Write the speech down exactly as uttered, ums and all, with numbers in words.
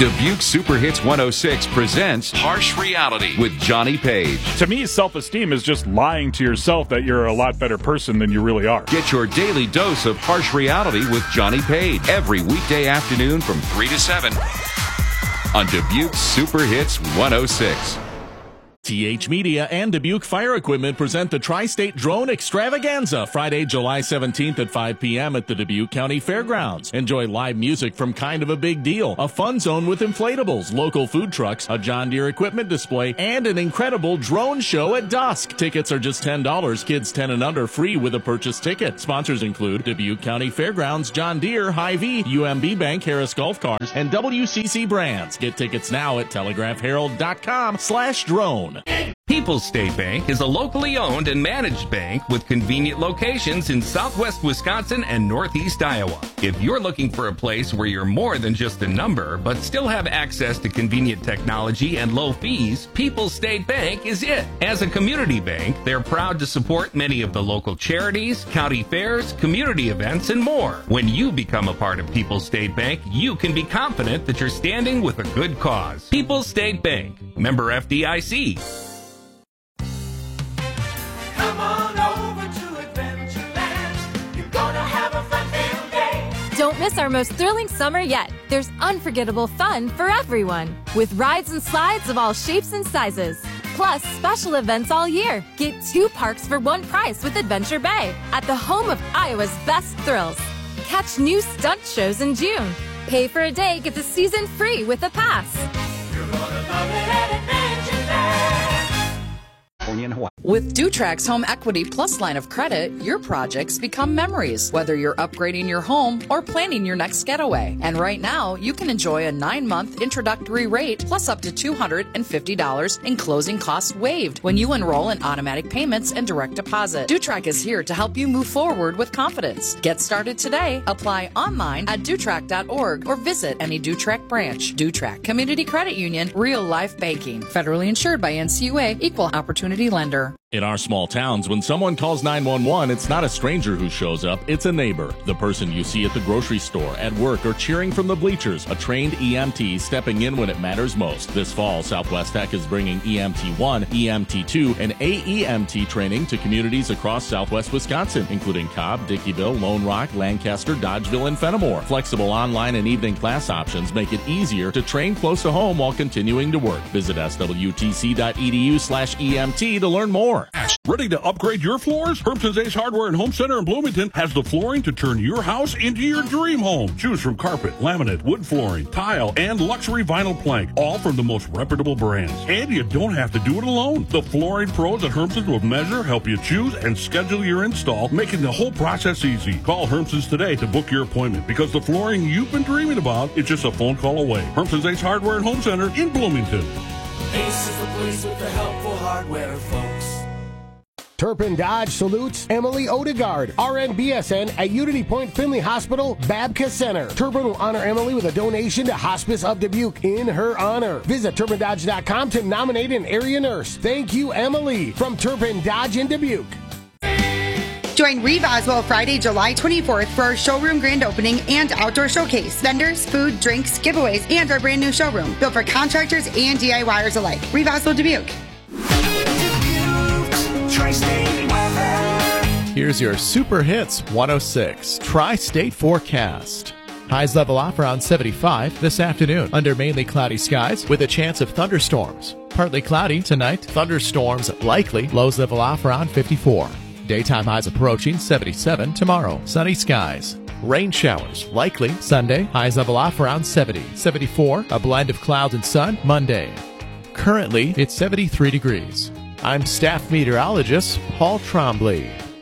Dubuque Super Hits one oh six presents Harsh Reality with Johnny Page. To me, self-esteem is just lying to yourself that you're a lot better person than you really are. Get your daily dose of Harsh Reality with Johnny Page every weekday afternoon from three to seven on Dubuque Super Hits one oh six. T H Media and Dubuque Fire Equipment present the Tri-State Drone Extravaganza Friday, July seventeenth at five p.m. at the Dubuque County Fairgrounds. Enjoy live music from Kind of a Big Deal, a fun zone with inflatables, local food trucks, a John Deere equipment display, and an incredible drone show at dusk. Tickets are just ten dollars, kids ten and under free with a purchase ticket. Sponsors include Dubuque County Fairgrounds, John Deere, Hy-Vee, U M B Bank, Harris Golf Cars, and W C C Brands. Get tickets now at telegraph herald dot com slash drone. People's State Bank is a locally owned and managed bank with convenient locations in southwest Wisconsin and northeast Iowa. If you're looking for a place where you're more than just a number, but still have access to convenient technology and low fees, People's State Bank is it. As a community bank, they're proud to support many of the local charities, county fairs, community events, and more. When you become a part of People's State Bank, you can be confident that you're standing with a good cause. People's State Bank, member F D I C. Come on over to Adventureland. You're gonna have a fun-filled day. Don't miss our most thrilling summer yet. There's unforgettable fun for everyone, with rides and slides of all shapes and sizes. Plus, special events all year. Get two parks for one price with Adventure Bay, at the home of Iowa's best thrills. Catch new stunt shows in June. Pay for a day, get the season free with a pass. You're gonna love it at Adventureland. With Dutrax Home Equity Plus line of credit, your projects become memories, whether you're upgrading your home or planning your next getaway. And right now, you can enjoy a nine-month introductory rate plus up to two hundred fifty dollars in closing costs waived when you enroll in automatic payments and direct deposit. Dutrax is here to help you move forward with confidence. Get started today. Apply online at dutrax dot org or visit any Dutrax branch. Dutrax Community Credit Union, real life banking. Federally insured by N C U A, equal opportunity lender. In our small towns, when someone calls nine one one, it's not a stranger who shows up, it's a neighbor. The person you see at the grocery store, at work, or cheering from the bleachers. A trained E M T stepping in when it matters most. This fall, Southwest Tech is bringing E M T one, E M T two, and A E M T training to communities across southwest Wisconsin, including Cobb, Dickeyville, Lone Rock, Lancaster, Dodgeville, and Fenimore. Flexible online and evening class options make it easier to train close to home while continuing to work. Visit S W T C dot E D U slash E M T to learn more. Ready to upgrade your floors? Hermson's Ace Hardware and Home Center in Bloomington has the flooring to turn your house into your dream home. Choose from carpet, laminate, wood flooring, tile, and luxury vinyl plank, all from the most reputable brands. And you don't have to do it alone. The flooring pros at Hermson's will measure, help you choose, and schedule your install, making the whole process easy. Call Hermson's today to book your appointment, because the flooring you've been dreaming about is just a phone call away. Hermson's Ace Hardware and Home Center in Bloomington. Ace is the place with the helpful hardware, folks. Turpin Dodge salutes Emily Odegaard, R N B S N at Unity Point Finley Hospital, Babka Center. Turpin will honor Emily with a donation to Hospice of Dubuque in her honor. Visit turpin dodge dot com to nominate an area nurse. Thank you, Emily, from Turpin Dodge in Dubuque. Join Reeve Oswald Friday, July twenty-fourth for our showroom grand opening and outdoor showcase. Vendors, food, drinks, giveaways, and our brand new showroom built for contractors and D I Y ers alike. Reeve Oswald, Dubuque. Here's your Super Hits one oh six Tri-State forecast. Highs level off around seventy-five this afternoon under mainly cloudy skies with a chance of thunderstorms. Partly cloudy tonight, thunderstorms likely, lows level off around fifty-four. Daytime highs approaching seventy-seven tomorrow. Sunny skies. Rain showers likely Sunday, highs level off around seventy. seventy-four, a blend of clouds and sun Monday. Currently, it's seventy-three degrees. I'm staff meteorologist Paul Trombley.